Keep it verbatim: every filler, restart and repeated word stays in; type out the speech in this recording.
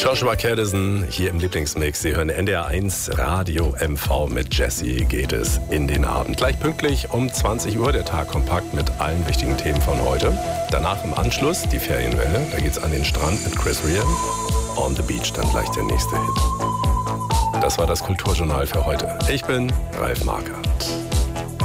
Joshua Caddison hier im Lieblingsmix. Sie hören N D R eins Radio M V. Mit Jesse geht es in den Abend. Gleich pünktlich um zwanzig Uhr der Tag kompakt mit allen wichtigen Themen von heute. Danach im Anschluss die Ferienwelle. Da geht's an den Strand mit Chris Rea. On the Beach dann gleich der nächste Hit. Das war das Kulturjournal für heute. Ich bin Ralf Markert.